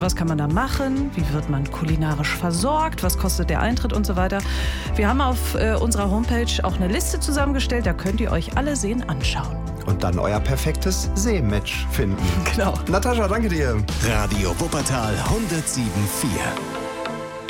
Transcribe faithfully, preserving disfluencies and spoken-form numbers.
Was kann man da machen? Wie wird man kulinarisch versorgt? Was kostet der Eintritt und so weiter? Wir haben auf äh, unserer Homepage auch eine Liste zusammengestellt. Da könnt ihr euch alle Seen anschauen. Und dann euer perfektes Seematch finden. Genau. Natascha, danke dir. Radio Wuppertal hundertsieben Komma vier.